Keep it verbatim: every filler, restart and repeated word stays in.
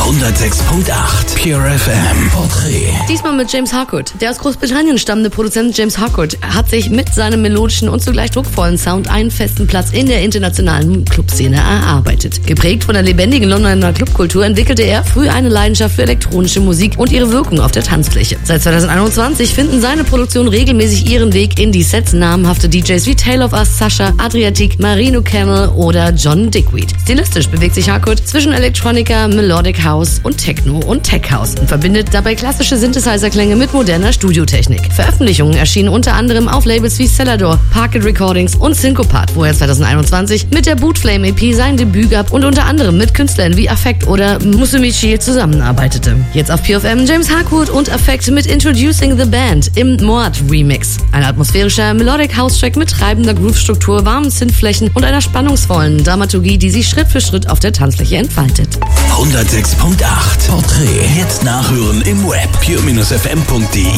hundertsechs Komma acht Pure F M Porträt. Diesmal mit James Harcourt. Der aus Großbritannien stammende Produzent James Harcourt hat sich mit seinem melodischen und zugleich druckvollen Sound einen festen Platz in der internationalen Clubszene erarbeitet. Geprägt von der lebendigen Londoner Clubkultur entwickelte er früh eine Leidenschaft für elektronische Musik und ihre Wirkung auf der Tanzfläche. Seit zweitausendeinundzwanzig finden seine Produktionen regelmäßig ihren Weg in die Sets namhafte D Js wie Tale of Us, Sasha, Adriatic, Marino Camel oder John Digweed. Stilistisch bewegt sich Harcourt zwischen Electronica, Melodic House und Techno und Tech House und verbindet dabei klassische Synthesizer-Klänge mit moderner Studiotechnik. Veröffentlichungen erschienen unter anderem auf Labels wie Cellador, Parket Recordings und Syncopat, wo er zweitausendeinundzwanzig mit der Bootflame E P sein Debüt gab und unter anderem mit Künstlern wie Affect oder Musumichi zusammenarbeitete. Jetzt auf Pure F M James Harcourt und Affect mit Introducing the Band im Moat Remix. Ein atmosphärischer Melodic House-Track mit treibender Groove-Struktur, warmen Synthflächen und einer spannungsvollen Dramaturgie, die sich Schritt für Schritt auf der Tanzfläche entfaltet. hundertsechs Komma acht Porträt. Jetzt nachhören im Web pure F M punkt de.